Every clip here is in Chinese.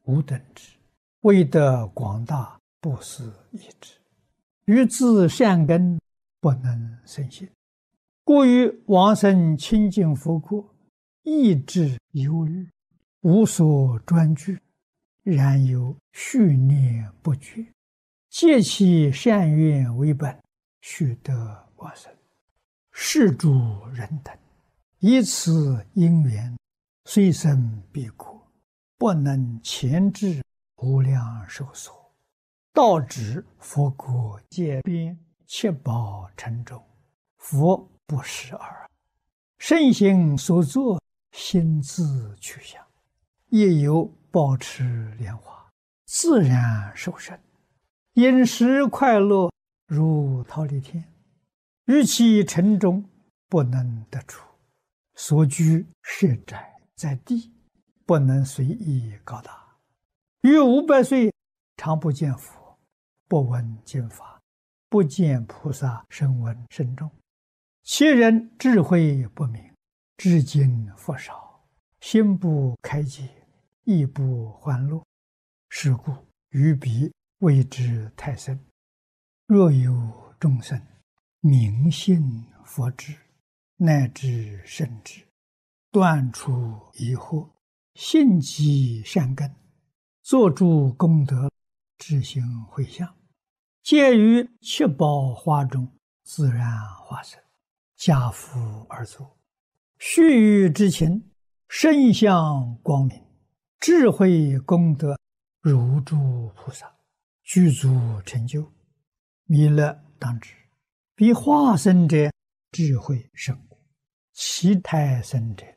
无等之，为得广大不思议之。于自善根不能生信，故于往生清净佛国，意志忧虑，无所专具，然有续念不绝，借其善愿为本，须得往生。是诸人等，以此因缘，虽生彼国，不能前至无量寿所，到指佛国界边，七宝城中，佛不识耳。圣行所作，心自去向，亦有保持莲花，自然受生，饮食快乐，如忉利天。于其城中不能得出，所居设宅在地，不能随意高大。于500岁常不见佛，不闻经法，不见菩萨声闻甚众。其人智慧不明，至今佛少，心不开解，亦不欢乐。是故于彼谓之太深。若有众生明信佛智，乃至圣智，断除疑惑，信积善根，作诸功德，自行回向，皆于七宝花中自然化身，家福而作。须臾之情，身相光明，智慧功德如诸菩萨，具足成就。弥勒当知，彼化身者智慧甚广，其胎生者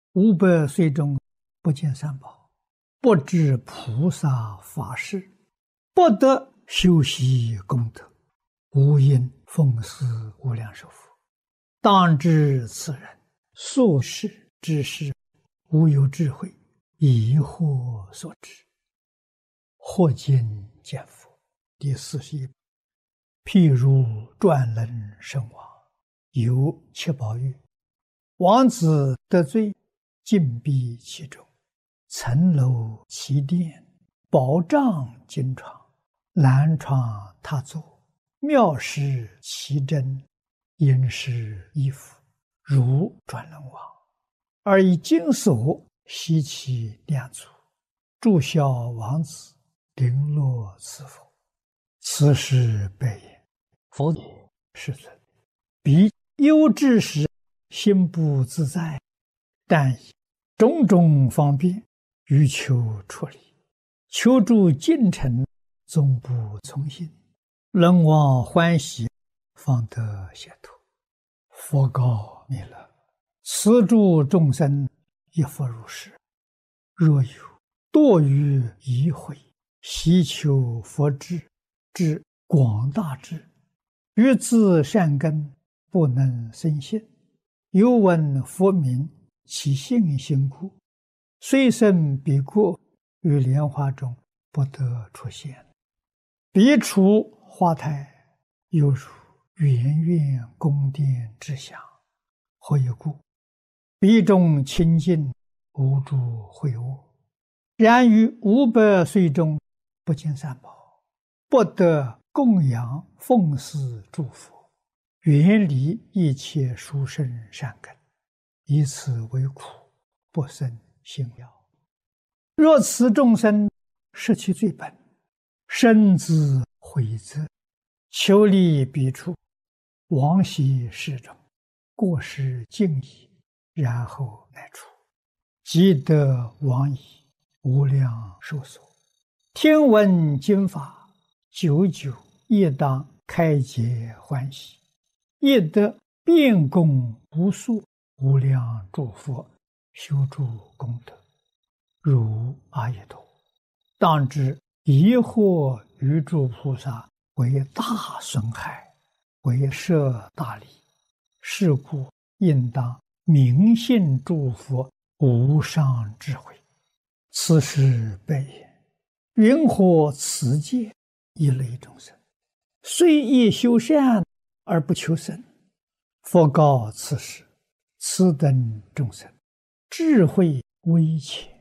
500岁中不见三宝，不知菩萨法事，不得修习功德，无因奉祀无量寿佛。当知此人所事之事，无有智慧，疑惑所致。或今见佛第41。譬如转轮圣王，有七宝玉，王子得罪，禁闭其中，层楼其殿，宝帐金床，蓝床榻座，妙饰其珍，殷实衣服，如转轮王，而以金锁悉其两足，祝孝王子，绫罗赐佛。此时白言：佛也，世尊，彼忧之时，心不自在，但以种种方便，欲求出离，求助进程，总不从心，人望欢喜，方得解脱。佛告弥勒：此诸众生亦复如是。若有堕于疑慧，希求佛智之广大智，于自善根不能生信，有闻佛名，其信心故，虽生彼国，于莲花中不得出现。彼处花台，犹如圆圆宫殿之祥。何以故？彼中清净，无诸秽恶。然于500岁中不见三宝，不得供养奉祀诸佛，远离一切殊胜善根，以此为苦，不生信要。若此众生失其罪本，深自悔责，求离彼处，往昔世中过失尽已，然后乃出，即得往矣无量寿所。听闻经法，久久亦当开解欢喜，亦得遍供无数无量诸佛，修诸功德，如阿逸多。当知疑惑于诸菩萨为大损害，为摄大利。是故应当明信诸佛无上智慧。此时白言：云何此界一类众生，虽亦修善而不求生？佛告此时：此等众生智慧微浅，